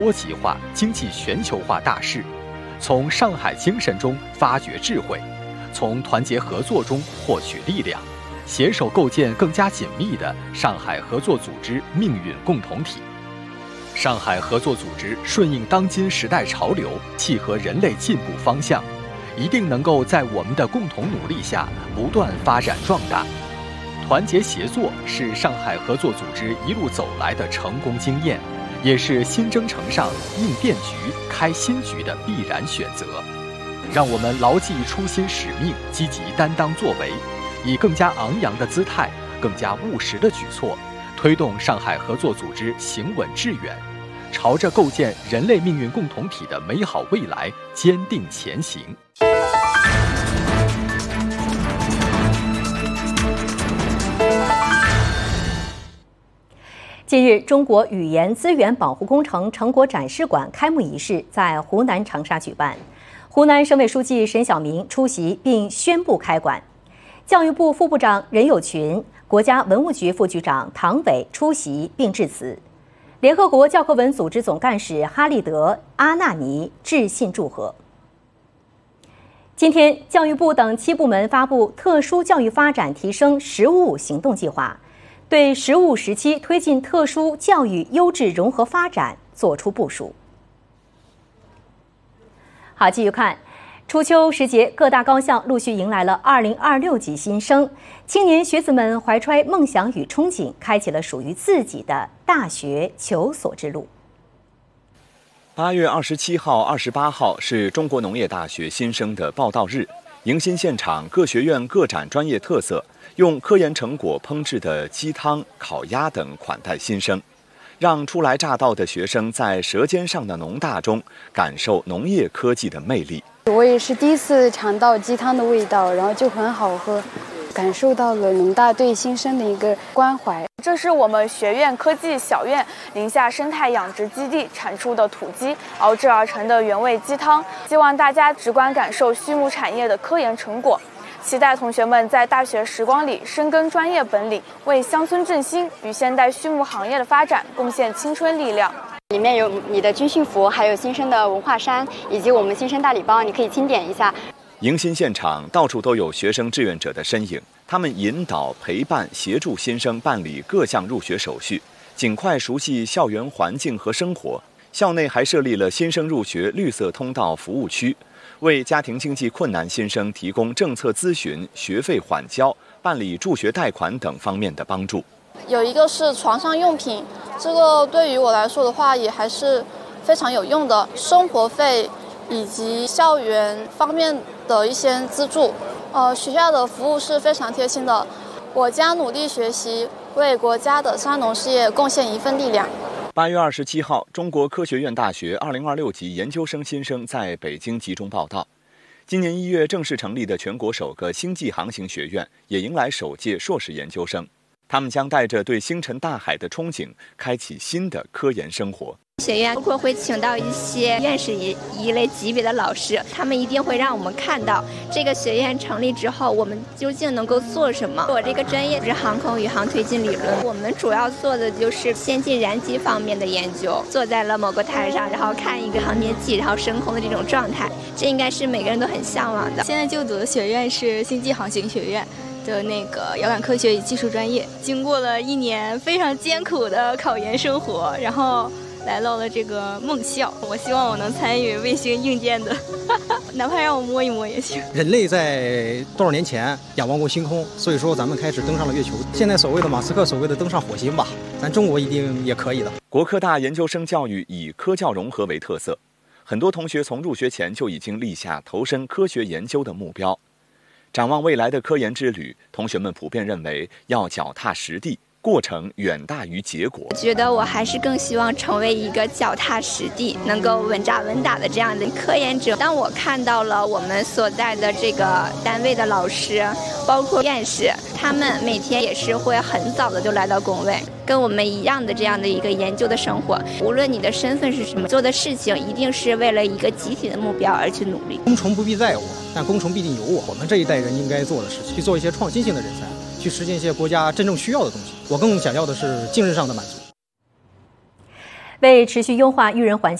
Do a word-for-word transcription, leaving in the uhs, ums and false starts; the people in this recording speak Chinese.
多极化、经济全球化大势，从上海精神中发掘智慧，从团结合作中获取力量，携手构建更加紧密的上海合作组织命运共同体。上海合作组织顺应当今时代潮流，契合人类进步方向，一定能够在我们的共同努力下不断发展壮大。团结协作是上海合作组织一路走来的成功经验，也是新征程上应变局、开新局的必然选择。让我们牢记初心使命，积极担当作为，以更加昂扬的姿态、更加务实的举措，推动上海合作组织行稳致远，朝着构建人类命运共同体的美好未来坚定前行。 近日，中国语言资源保护工程成果展示馆开幕仪式在湖南长沙举办，湖南省委书记沈晓明出席并宣布开馆，教育部副部长任有群、国家文物局副局长唐伟出席并致辞，联合国教科文组织总干事哈利德·阿纳尼致信祝贺。今天，教育部等七部门发布特殊教育发展提升“十五五”行动计划，对“十五”时期推进特殊教育优质融合发展作出部署。好，继续看，初秋时节，各大高校陆续迎来了二零二六级新生，青年学子们怀揣梦想与憧憬，开启了属于自己的大学求索之路。 八月二十七号、二十八号是中国农业大学新生的报到日。迎新现场，各学院各展专业特色，用科研成果烹制的鸡汤、烤鸭等款待新生，让初来乍到的学生在舌尖上的农大中感受农业科技的魅力。 我也是第一次尝到鸡汤的味道，然后就很好喝，感受到了农大对新生的一个关怀。 这是我们学院科技小院宁夏生态养殖基地产出的土鸡熬制而成的原味鸡汤，希望大家直观感受畜牧产业的科研成果，期待同学们在大学时光里深耕专业本领，为乡村振兴与现代畜牧行业的发展贡献青春力量。 里面有你的军训服，还有新生的文化衫，以及我们新生大礼包，你可以清点一下。 迎新现场到处都有学生志愿者的身影，他们引导、陪伴、协助新生办理各项入学手续，尽快熟悉校园环境和生活。校内还设立了新生入学绿色通道服务区，为家庭经济困难新生提供政策咨询、学费缓交、办理助学贷款等方面的帮助。 有一个是床上用品，这个对于我来说的话也还是非常有用的，生活费以及校园方面的一些资助，呃，学校的服务是非常贴心的。我将努力学习，为国家的三农事业贡献一份力量。 八月二十七号，中国科学院大学二零二六级研究生新生在北京集中报到。今年一月正式成立的全国首个星际航行学院也迎来首届硕士研究生，他们将带着对星辰大海的憧憬，开启新的科研生活。 学院包括会请到一些院士一一类级别的老师，他们一定会让我们看到这个学院成立之后，我们究竟能够做什么。我这个专业是航空宇航推进理论，我们主要做的就是先进燃机方面的研究。坐在了某个台上，然后看一个航天器，然后升空的这种状态，这应该是每个人都很向往的。 现在就读的学院是星际航行学院的那个遥感科学与技术专业，经过了一年非常艰苦的考研生活，然后来到了这个梦校。我希望我能参与卫星硬件的哪怕让我摸一摸也行。 人类在多少年前仰望过星空，所以说咱们开始登上了月球。现在所谓的马斯克所谓的登上火星吧，咱中国一定也可以的。 国科大研究生教育以科教融合为特色，很多同学从入学前就已经立下投身科学研究的目标。展望未来的科研之旅，同学们普遍认为要脚踏实地，过程远大于结果。 我觉得我还是更希望成为一个脚踏实地、能够稳扎稳打的这样的科研者。当我看到了我们所在的这个单位的老师，包括院士，他们每天也是会很早的就来到工位，跟我们一样的这样的一个研究的生活。无论你的身份是什么，做的事情一定是为了一个集体的目标而去努力。 功成不必在我，但功成必定有我。我们这一代人应该做的是去做一些创新性的人才，去实现一些国家真正需要的东西。我更想要的是精神上的满足。 为持续优化育人环境。